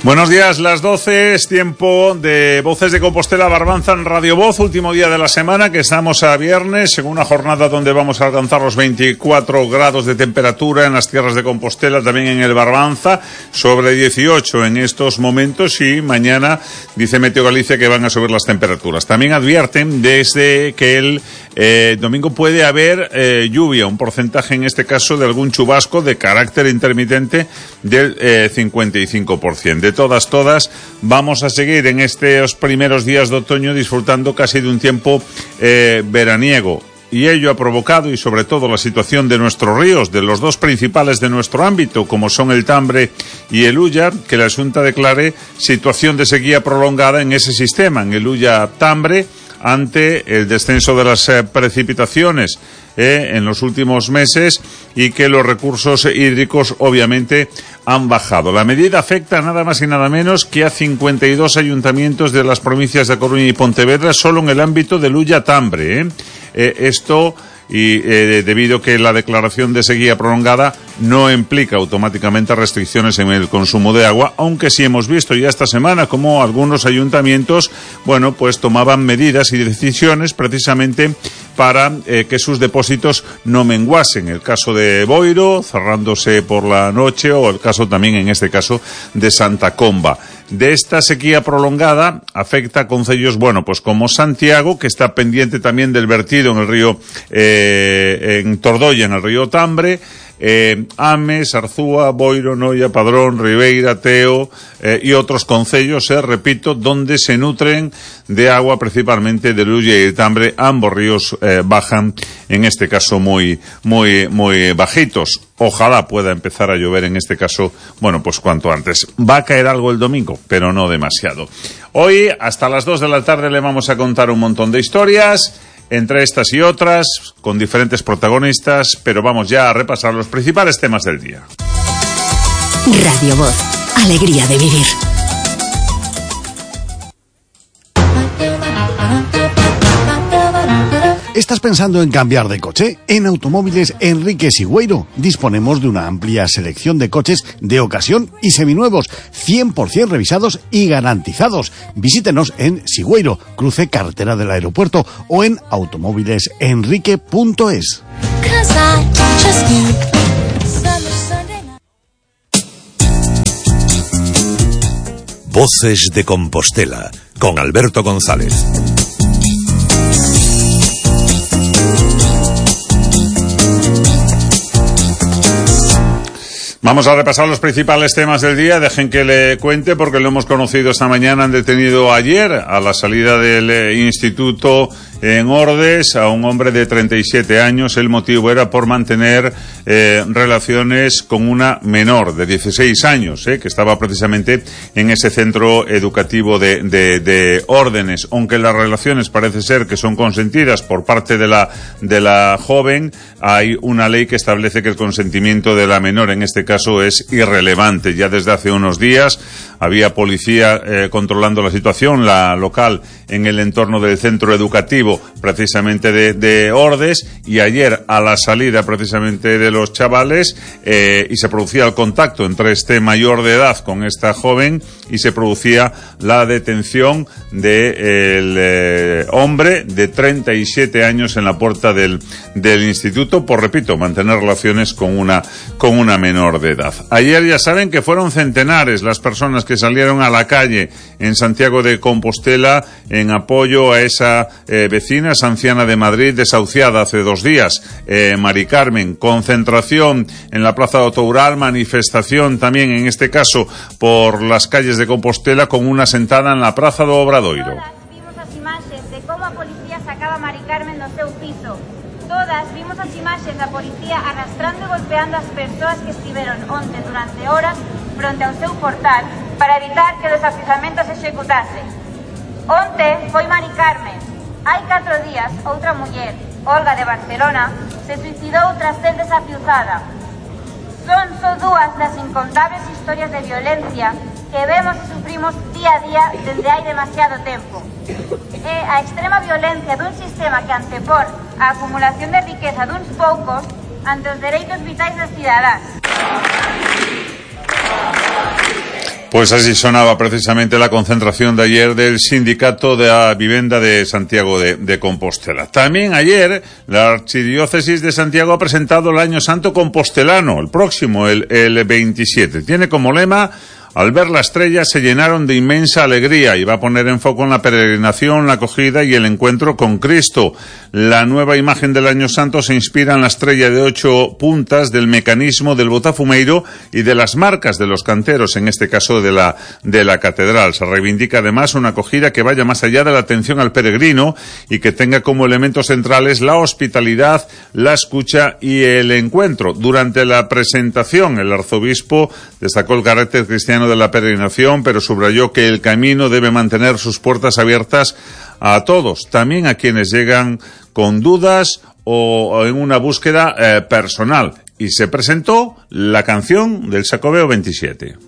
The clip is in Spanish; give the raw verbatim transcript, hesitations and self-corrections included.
Buenos días, las doce, es tiempo de Voces de Compostela, Barbanza en Radio Voz, último día de la semana, que estamos a viernes, en una jornada donde vamos a alcanzar los veinticuatro grados de temperatura en las tierras de Compostela, también en el Barbanza, sobre dieciocho en estos momentos, y mañana dice Meteo Galicia que van a subir las temperaturas. También advierten desde que el eh, domingo puede haber eh, lluvia, un porcentaje en este caso de algún chubasco de carácter intermitente del eh, cincuenta y cinco por ciento. De todas, todas, vamos a seguir en estos primeros días de otoño disfrutando casi de un tiempo eh, veraniego. Y ello ha provocado, y sobre todo la situación de nuestros ríos, de los dos principales de nuestro ámbito, como son el Tambre y el Ulla, que la Xunta declare situación de sequía prolongada en ese sistema, en el Ulla-Tambre, ante el descenso de las eh, precipitaciones eh, en los últimos meses, y que los recursos hídricos obviamente han bajado. La medida afecta nada más y nada menos que a cincuenta y dos ayuntamientos de las provincias de Coruña y Pontevedra, solo en el ámbito del Ulla-Tambre. ¿eh? Eh, esto y eh, debido a que la declaración de sequía prolongada no implica automáticamente restricciones en el consumo de agua, aunque sí hemos visto ya esta semana como algunos ayuntamientos, bueno, pues tomaban medidas y decisiones precisamente para eh, que sus depósitos no menguasen. El caso de Boiro, cerrándose por la noche, o el caso también, en este caso, de Santa Comba. De esta sequía prolongada afecta a concellos, bueno, pues como Santiago, que está pendiente también del vertido en el río, eh, en Tordoya, en el río Tambre, eh, Ames, Arzúa, Boiro, Noia, Padrón, Ribeira, Teo eh, y otros concellos, eh, repito, donde se nutren de agua principalmente del Ulla y el Tambre. Ambos ríos eh, bajan, en este caso muy, muy, muy bajitos. Ojalá pueda empezar a llover en este caso, bueno, pues cuanto antes. Va a caer algo el domingo, pero no demasiado. Hoy, hasta las dos de la tarde, le vamos a contar un montón de historias, entre estas y otras, con diferentes protagonistas, pero vamos ya a repasar los principales temas del día. Radio Voz, alegría de vivir. ¿Estás pensando en cambiar de coche? En Automóviles Enrique Sigüeiro disponemos de una amplia selección de coches de ocasión y seminuevos, cien por ciento revisados y garantizados. Visítenos en Sigüeiro, cruce carretera del aeropuerto, o en automóviles enrique punto es. Voces de Compostela, con Alberto González. Vamos a repasar los principales temas del día. Dejen que le cuente, porque lo hemos conocido esta mañana. Han detenido ayer, a la salida del eh, instituto en Ordes, a un hombre de treinta y siete años. El motivo era por mantener eh, relaciones con una menor de dieciséis años, eh, que estaba precisamente en ese centro educativo de, de, de Órdenes. Aunque las relaciones parece ser que son consentidas por parte de la, de la joven, hay una ley que establece que el consentimiento de la menor, en este caso, es irrelevante. Ya desde hace unos días había policía eh, controlando la situación, la local, en el entorno del centro educativo precisamente de, de Ordes, y ayer, a la salida precisamente de los chavales, eh, y se producía el contacto entre este mayor de edad con esta joven, y se producía la detención del de eh, hombre de treinta y siete años en la puerta del, del instituto por, repito, mantener relaciones con una, con una menor de edad. Ayer ya saben que fueron centenares las personas que salieron a la calle en Santiago de Compostela en apoyo a esa eh, vecina, esa anciana de Madrid, desahuciada hace dos días, eh, Mari Carmen. Concentración en la Plaza de Otoural, manifestación también, en este caso, por las calles de Compostela, con una sentada en la Praza do Obradoiro. Todas vimos as imaxes de como a policía sacaba a Mari Carmen do seu piso. Todas vimos as imaxes da policía arrastrando e golpeando as persoas que estiveron onte durante horas fronte ao seu portal para evitar que o desafiuzamento se executase. Onte foi Mari Carmen. Hai catro días, outra muller, Olga de Barcelona, se suicidou tras ser desafiuzada. Son só dúas das incontables historias de violencia que vemos e sufrimos día a día desde hai demasiado tempo. É a extrema violencia dun sistema que antepón a acumulación de riqueza duns poucos ante os dereitos vitais das cidadás. Pues así sonaba precisamente la concentración de ayer del Sindicato de la Vivenda de Santiago de, de Compostela. También ayer la Archidiócesis de Santiago ha presentado el Año Santo Compostelano, el próximo, el, el veintisiete. Tiene como lema: al ver la estrella se llenaron de inmensa alegría, y va a poner en foco en la peregrinación, la acogida y el encuentro con Cristo. La nueva imagen del Año Santo se inspira en la estrella de ocho puntas, del mecanismo del botafumeiro y de las marcas de los canteros, en este caso de la, de la catedral. Se reivindica además una acogida que vaya más allá de la atención al peregrino y que tenga como elementos centrales la hospitalidad, la escucha y el encuentro. Durante la presentación, el arzobispo destacó el carácter cristiano de la peregrinación, pero subrayó que el camino debe mantener sus puertas abiertas a todos, también a quienes llegan con dudas o en una búsqueda eh, personal. Y se presentó la canción del Xacobeo veintisiete.